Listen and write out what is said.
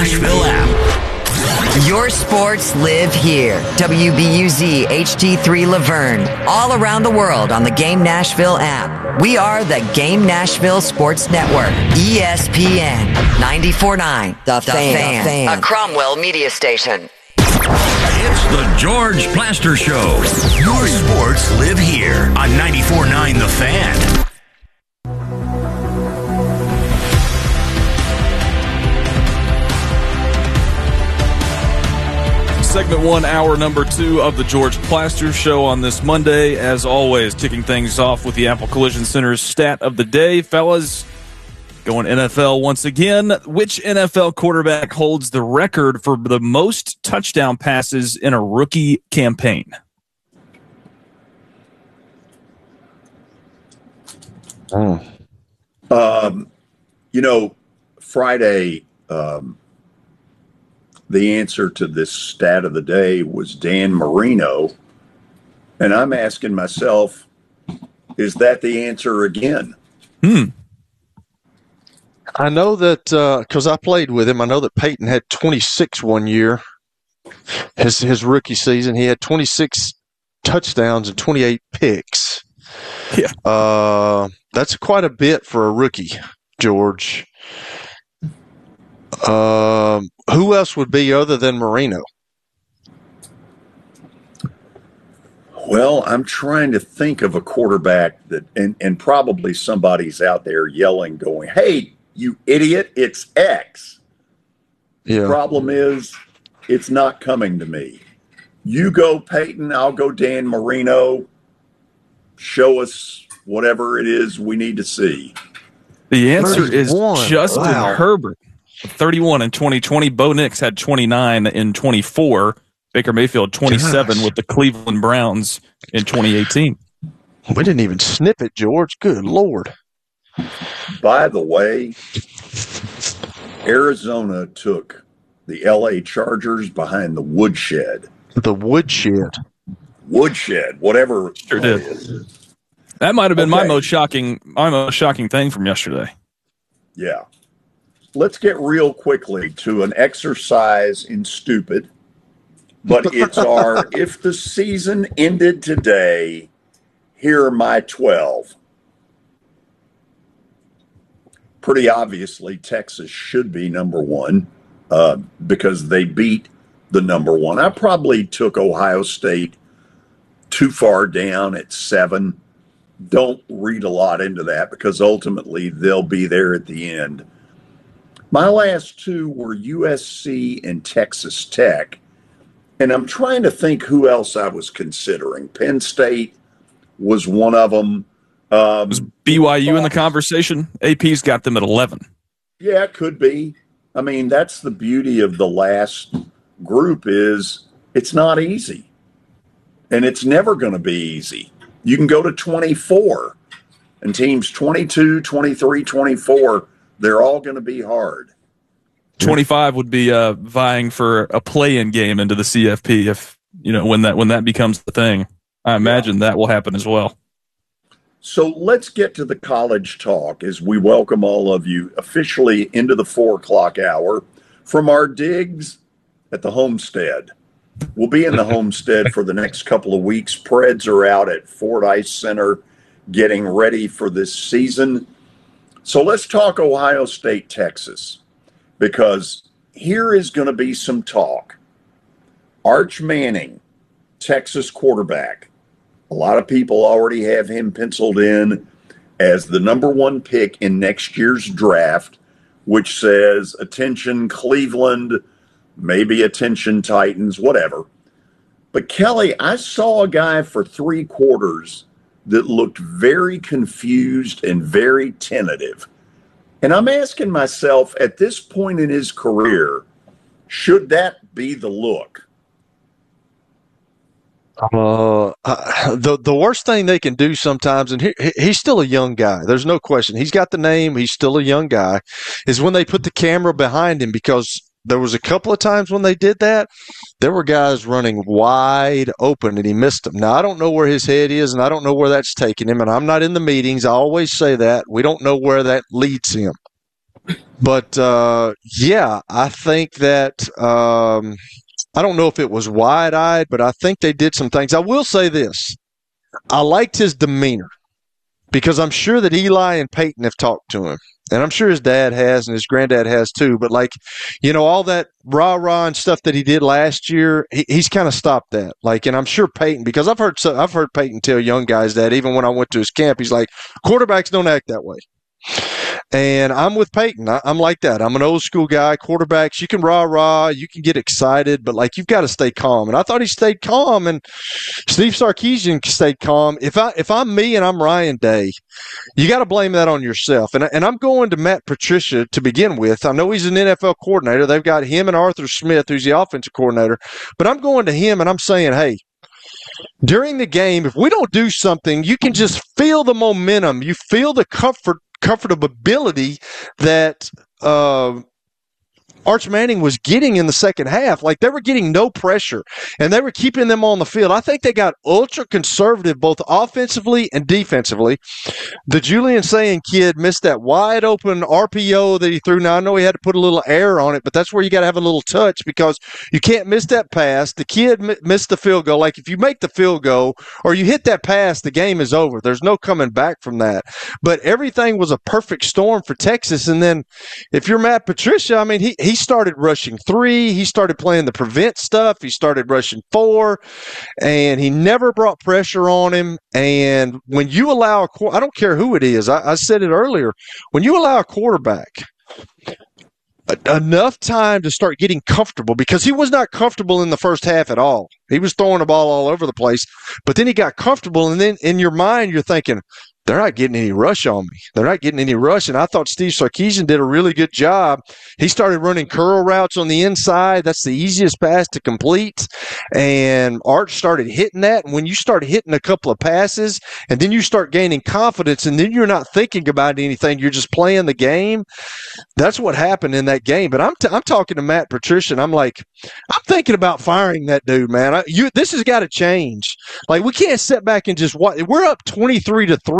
Nashville app. Your sports live here. WBUZ HD3 Laverne. All around the world on the Game Nashville app. We are the Game Nashville Sports Network. ESPN 94.9. The Fan. A Cromwell media station. It's the George Plaster Show. Your sports live here on 94.9 The Fan. Segment 1, hour number 2 of the George Plaster Show on this Monday. As always, kicking things off with the Apple Collision Center's stat of the day. Fellas, going NFL once again. Which NFL quarterback holds the record for the most touchdown passes in a rookie campaign? Friday, the answer to this stat of the day was Dan Marino. And I'm asking myself, is that the answer again? I know that because I played with him. I know that Peyton had 26 one year. His rookie season, he had 26 touchdowns and 28 picks. Yeah, that's quite a bit for a rookie, George. Who else would be other than Marino? Well, I'm trying to think of a quarterback that, and probably somebody's out there yelling, going, "Hey, you idiot, it's X." Yeah. The problem is, it's not coming to me. You go Peyton, I'll go Dan Marino. Show us whatever it is we need to see. The answer is 31. Justin Wow. Herbert. 31 in 2020. Bo Nix had 29 in 24. Baker Mayfield 27 Gosh. with the Cleveland Browns in 2018. We didn't even snip it, George. Good Lord. By the way, Arizona took the LA Chargers behind the woodshed. The woodshed. Woodshed, whatever. Sure it did. is. That might have been my Okay. most shocking thing from yesterday. Yeah. Let's get real quickly to an exercise in stupid, but it's our if the season ended today, here are my 12. Pretty obviously, Texas should be number one because they beat the number one. I probably took Ohio State too far down at 7. Don't read a lot into that because ultimately they'll be there at the end. My last 2 were USC and Texas Tech, and I'm trying to think who else I was considering. Penn State was one of them. Was BYU in the conversation? AP's got them at 11. Yeah, it could be. I mean, that's the beauty of the last group is it's not easy, and it's never going to be easy. You can go to 24, and teams 22, 23, 24, they're all going to be hard. 25 would be vying for a play-in game into the CFP if when that becomes the thing. I imagine that will happen as well. So let's get to the college talk as we welcome all of you officially into the 4 o'clock hour from our digs at the Homestead. We'll be in the Homestead for the next couple of weeks. Preds are out at Fordyce Center getting ready for this season. So let's talk Ohio State, Texas, because here is going to be some talk. Arch Manning, Texas quarterback. A lot of people already have him penciled in as the number 1 pick in next year's draft, which says, attention Cleveland, maybe attention Titans, whatever. But Kelly, I saw a guy for 3 quarters that looked very confused and very tentative. And I'm asking myself, at this point in his career, should that be the look? The worst thing they can do sometimes, and he's still a young guy. There's no question. He's got the name. He's still a young guy. Is when they put the camera behind him, because there was a couple of times when they did that, there were guys running wide open and he missed them. Now, I don't know where his head is and I don't know where that's taking him, and I'm not in the meetings. I always say that. We don't know where that leads him. But, yeah, I think that I don't know if it was wide-eyed, but I think they did some things. I will say this. I liked his demeanor because I'm sure that Eli and Peyton have talked to him. And I'm sure his dad has and his granddad has too. But, like, you know, all that rah-rah and stuff that he did last year, he's kind of stopped that. Like, and I'm sure Peyton, because I've heard Peyton tell young guys that even when I went to his camp, he's like, quarterbacks don't act that way. And I'm with Peyton. I'm like that. I'm an old school guy. Quarterbacks, you can rah-rah, you can get excited, but, like, you've got to stay calm. And I thought he stayed calm, and Steve Sarkisian stayed calm. If I'm me and I'm Ryan Day, you got to blame that on yourself. And I'm going to Matt Patricia to begin with. I know he's an NFL coordinator. They've got him and Arthur Smith, who's the offensive coordinator. But I'm going to him, and I'm saying, hey, during the game, if we don't do something, you can just feel the momentum. You feel the comfortability that Arch Manning was getting in the second half. Like, they were getting no pressure, and they were keeping them on the field. I think they got ultra conservative both offensively and defensively. The Julian Sayin kid missed that wide open RPO that he threw. Now, I know he had to put a little air on it, but that's where you got to have a little touch because you can't miss that pass. The kid missed the field goal. Like, if you make the field goal or you hit that pass, the game is over. There's no coming back from that. But everything was a perfect storm for Texas. And then if you're Matt Patricia, I mean, he started rushing 3. He started playing the prevent stuff. He started rushing 4, and he never brought pressure on him. And when you allow I don't care who it is, I said it earlier, when you allow a quarterback enough time to start getting comfortable, because he was not comfortable in the first half at all. He was throwing the ball all over the place, but then he got comfortable, and then in your mind you're thinking, they're not getting any rush on me. They're not getting any rush. And I thought Steve Sarkisian did a really good job. He started running curl routes on the inside. That's the easiest pass to complete. And Arch started hitting that. And when you start hitting a couple of passes and then you start gaining confidence and then you're not thinking about anything, you're just playing the game. That's what happened in that game. But I'm talking to Matt Patricia, and I'm like, I'm thinking about firing that dude, man. This has got to change. Like, we can't sit back and just watch. We're up 23-3.